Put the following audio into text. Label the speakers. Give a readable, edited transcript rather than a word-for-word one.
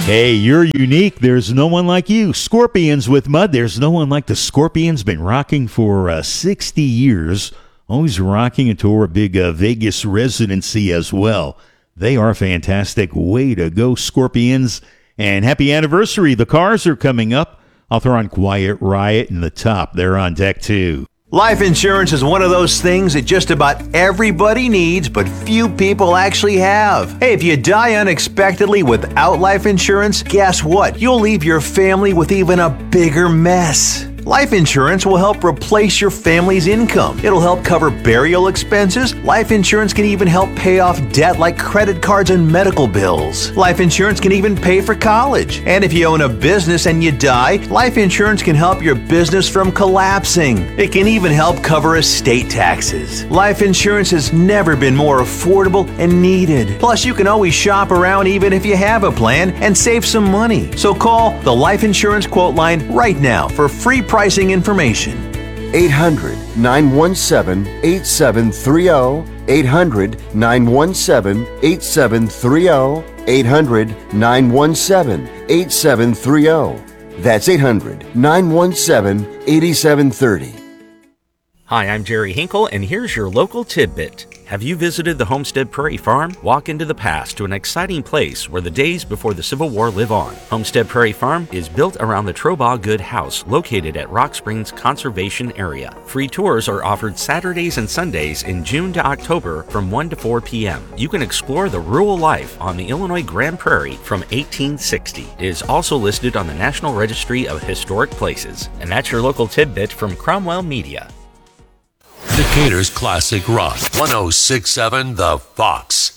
Speaker 1: Hey, you're unique. There's no one like you. Scorpions with Mud. There's no one like the Scorpions. Been rocking for 60 years. Always rocking a tour, a big Vegas residency as well. They are fantastic. Way to go, Scorpions. And happy anniversary. The Cars are coming up. I'll throw on Quiet Riot in the top. They're on deck too.
Speaker 2: Life insurance is one of those things that just about everybody needs, but few people actually have. Hey, if you die unexpectedly without life insurance, guess what? You'll leave your family with even a bigger mess. Life insurance will help replace your family's income. It'll help cover burial expenses. Life insurance can even help pay off debt like credit cards and medical bills. Life insurance can even pay for college. And if you own a business and you die, life insurance can help your business from collapsing. It can even help cover estate taxes. Life insurance has never been more affordable and needed. Plus, you can always shop around even if you have a plan and save some money. So call the Life Insurance Quote Line right now for free pricing information.
Speaker 3: 800-917-8730. 800-917-8730. 800-917-8730. That's 800-917-8730.
Speaker 4: Hi, I'm Jerry Hinkle, and here's your local tidbit. Have you visited the Homestead Prairie Farm? Walk into the past to an exciting place where the days before the Civil War live on. Homestead Prairie Farm is built around the Trobaugh Good House, located at Rock Springs Conservation Area. Free tours are offered Saturdays and Sundays in June to October from 1 to 4 p.m. You can explore the rural life on the Illinois Grand Prairie from 1860. It is also listed on the National Registry of Historic Places. And that's your local tidbit from Cromwell Media.
Speaker 5: Decatur's Classic Rock, 106.7 The Fox.